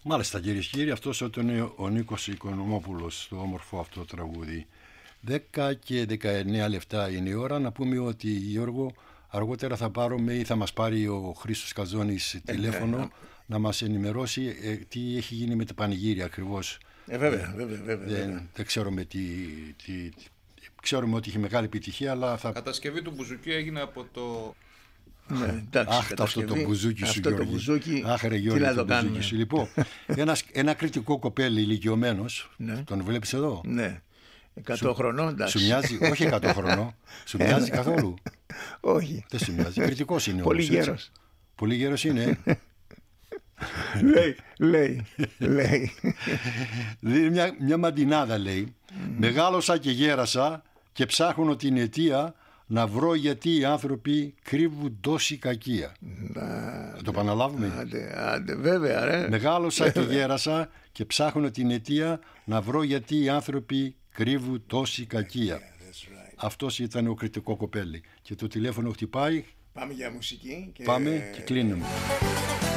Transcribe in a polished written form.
Μάλιστα, κυρίες και κύριοι, αυτός ήταν ο Νίκος Οικονομόπουλος στο όμορφο αυτό τραγούδι. 10 και 19 λεπτά είναι η ώρα. Να πούμε ότι, Γιώργο, αργότερα θα πάρουμε ή θα μας πάρει ο Χρήστος Καζώνης τηλέφωνο να μας ενημερώσει τι έχει γίνει με τα πανηγύρια ακριβώς. Βέβαια. Δεν ξέρουμε ξέρουμε ότι είχε μεγάλη επιτυχία, αλλά θα... Κατασκευή του μπουζουκιού έγινε από το... Αχ, αυτό το μπουζούκι σου, Γιώργη. Αχ, ρε Γιώργη, το μπουζούκι σου. Λοιπόν, ένα κριτικό κοπέλι ηλικιωμένος, τον βλέπεις εδώ? Ναι. 100 χρονών, εντάξει. Σου μοιάζει? Όχι 100 χρονών. Σου μοιάζει καθόλου? Όχι. Δεν σου μοιάζει. Κριτικός είναι πολύ όμως. Γέρος. Πολύ γέρος είναι. λέει. Μια μαντινάδα λέει. Μεγάλωσα και γέρασα και ψάχνω την αιτία να βρω γιατί οι άνθρωποι κρύβουν τόση κακία. Θα το επαναλάβουμε? Άντε, βέβαια, ρε. Μεγάλωσα και γέρασα και ψάχνω την αιτία να βρω γιατί οι άνθρωποι κρύβουν τόση κακία. Αυτός ήταν ο κριτικό κοπέλι. Και το τηλέφωνο χτυπάει. Πάμε για μουσική. Πάμε και κλείνουμε.